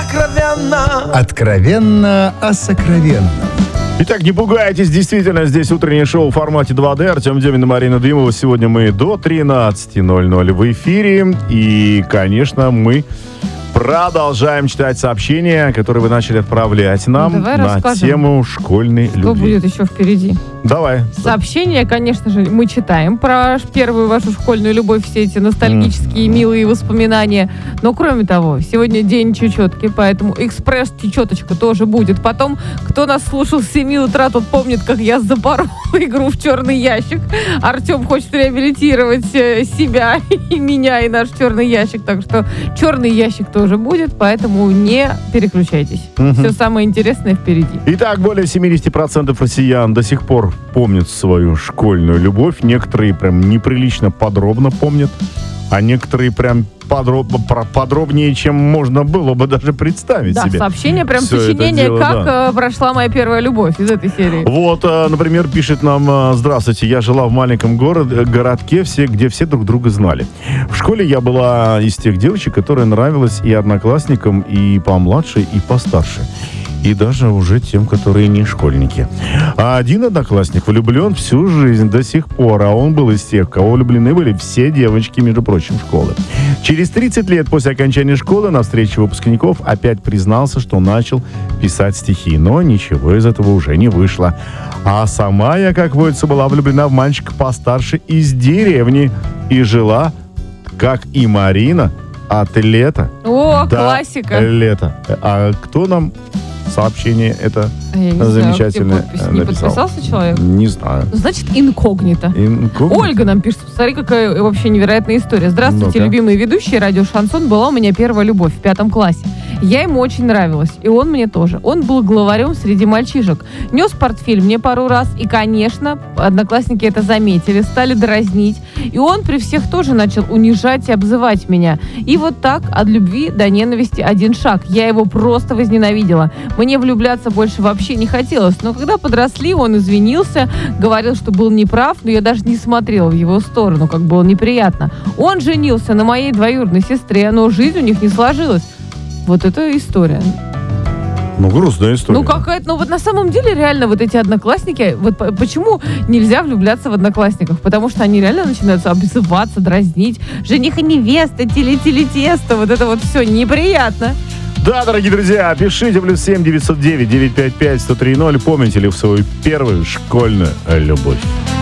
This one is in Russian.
Откровенно. Откровенно о сокровенном. Итак, не пугайтесь, действительно, здесь утреннее шоу в формате 2D. Артем Демин и Марина Дымова. Сегодня мы до 13:00 в эфире. И, конечно, мы продолжаем читать сообщения, которые вы начали отправлять нам на тему школьной любви. Что будет еще впереди? Давай. Сообщения, конечно же, мы читаем про первую вашу школьную любовь, все эти ностальгические, милые воспоминания. Но, кроме того, сегодня день чечетки, поэтому экспресс-чечеточка тоже будет. Потом, кто нас слушал с 7 утра, тот помнит, как я запорола игру в черный ящик. Артем хочет реабилитировать себя и меня, и наш черный ящик. Так что черный ящик тоже будет, поэтому не переключайтесь. Все самое интересное впереди. Итак, более 70% россиян до сих пор помнят свою школьную любовь. Некоторые прям неприлично подробно помнят, а некоторые прям подробнее, чем можно было бы даже представить себе. Да, сообщение, прям сочинение, как прошла моя первая любовь из этой серии. Вот, например, пишет нам: здравствуйте, я жила в маленьком городке, где все друг друга знали. В школе я была из тех девочек, которые нравилась и одноклассникам, и помладше, и постарше. И даже уже тем, которые не школьники. А один одноклассник влюблен всю жизнь до сих пор, а он был из тех, кого влюблены были все девочки, между прочим, школы. Через 30 лет после окончания школы на встрече выпускников опять признался, что начал писать стихи, но ничего из этого уже не вышло. А сама я, как водится, была влюблена в мальчика постарше из деревни и жила, как и Марина, от лета до классика. Лета. А кто нам сообщение это замечательное написал? Не подписался человек? Не знаю. Значит, инкогнито. Ольга нам пишет: смотри, какая вообще невероятная история. Здравствуйте, любимые ведущие. Радио Шансон была у меня первая любовь в 5 классе. Я ему очень нравилась, и он мне тоже. Он был главарем среди мальчишек. Нес портфель мне пару раз, и, конечно, одноклассники это заметили, стали дразнить. И он при всех тоже начал унижать и обзывать меня. И вот так, от любви до ненависти один шаг. Я его просто возненавидела. Мне влюбляться больше вообще не хотелось. Но когда подросли, он извинился, говорил, что был неправ, но я даже не смотрела в его сторону, как было неприятно. Он женился на моей двоюродной сестре, но жизнь у них не сложилась. Вот это история. Ну, грустная история. Ну, какая-то, ну, вот на самом деле, реально, вот эти одноклассники, вот почему нельзя влюбляться в одноклассников? Потому что они реально начинают обзываться, дразнить. Жених и невеста, тили-тили-тесто, вот это вот все неприятно. Да, дорогие друзья, пишите +7 909 955 1030. Помните ли в свою первую школьную любовь?